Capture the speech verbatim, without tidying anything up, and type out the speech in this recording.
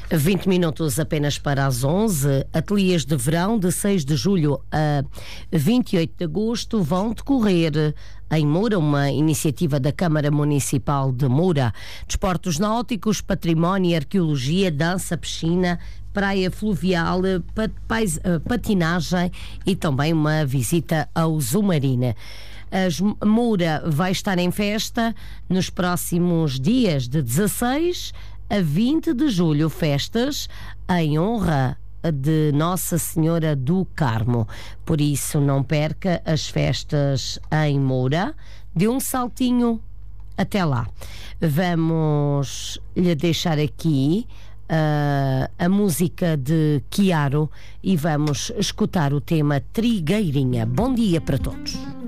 vinte minutos apenas para as onze. Ateliês de verão de seis de julho a vinte e oito de agosto vão decorrer em Moura, uma iniciativa da Câmara Municipal de Moura. Desportos náuticos, património, arqueologia, dança, piscina, praia fluvial, pat, pais, patinagem e também uma visita ao Zumarina. A Moura vai estar em festa nos próximos dias de dezasseis a vinte de julho, festas em honra de Nossa Senhora do Carmo. Por isso, não perca as festas em Moura. Dê um saltinho até lá. Vamos lhe deixar aqui uh, a música de Chiaro e vamos escutar o tema Trigueirinha. Bom dia para todos.